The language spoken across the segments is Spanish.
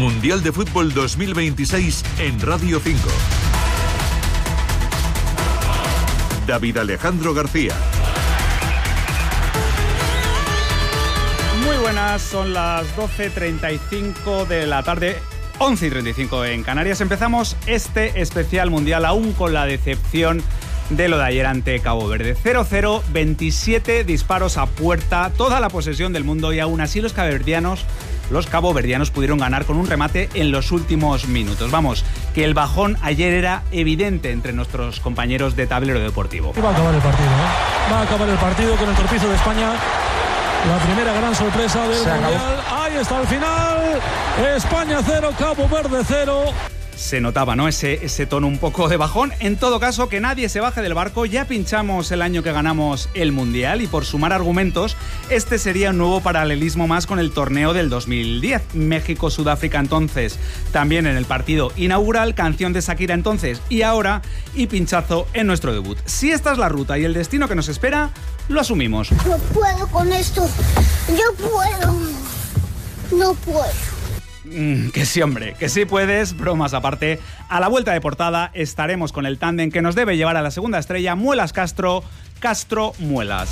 Mundial de Fútbol 2026 en Radio 5. David Alejandro García. Muy buenas, son las 12:35 de la tarde, 11:35 en Canarias. Empezamos este especial mundial aún con la decepción de lo de ayer ante Cabo Verde. 0-0, 27 disparos a puerta, toda la posesión del mundo y aún así los caboverdianos pudieron ganar con un remate en los últimos minutos. Vamos, que el bajón ayer era evidente entre nuestros compañeros de Tablero Deportivo. Va a acabar el partido, ¿eh? Va a acabar el partido con el torpizo de España. La primera gran sorpresa del Mundial. Ahí está el final. España 0, Cabo Verde 0. Se notaba, ¿no? Ese tono un poco de bajón. En todo caso, que nadie se baje del barco. Ya pinchamos el año que ganamos el Mundial y por sumar argumentos, este sería un nuevo paralelismo más con el torneo del 2010. México-Sudáfrica entonces, también en el partido inaugural, canción de Shakira entonces y ahora, y pinchazo en nuestro debut. Si esta es la ruta y el destino que nos espera, lo asumimos. No puedo con esto. Yo puedo. No puedo. Que sí, hombre, que sí puedes. Bromas aparte, a la vuelta de portada estaremos con el tándem que nos debe llevar a la segunda estrella, Muelas Castro, Castro Muelas.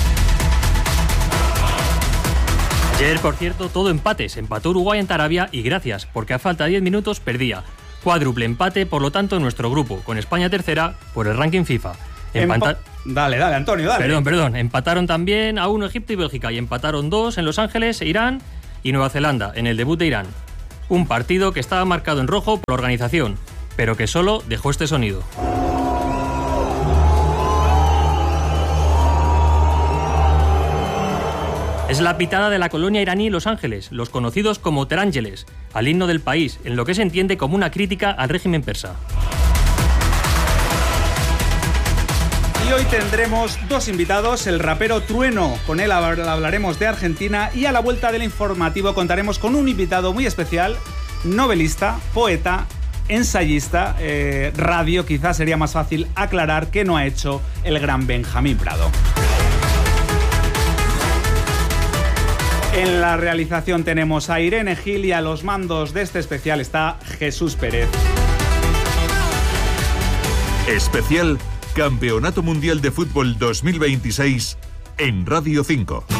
Ayer, por cierto, todo empates. Empató Uruguay en Arabia y gracias, porque a falta de 10 minutos perdía. Cuádruple empate, por lo tanto, en nuestro grupo, con España tercera por el ranking FIFA. Dale, Antonio, dale. Perdón. Empataron también a 1 Egipto y Bélgica y empataron 2 en Los Ángeles, Irán y Nueva Zelanda, en el debut de Irán. Un partido que estaba marcado en rojo por la organización, pero que solo dejó este sonido. Es la pitada de la colonia iraní Los Ángeles, los conocidos como terángeles, al himno del país, en lo que se entiende como una crítica al régimen persa. Y hoy tendremos dos invitados, el rapero Trueno, con él hablaremos de Argentina, y a la vuelta del informativo contaremos con un invitado muy especial, novelista, poeta, ensayista, radio, quizás sería más fácil aclarar que no ha hecho el gran Benjamín Prado. En la realización tenemos a Irene Gil y a los mandos de este especial está Jesús Pérez. Especial Campeonato Mundial de Fútbol 2026 en Radio 5.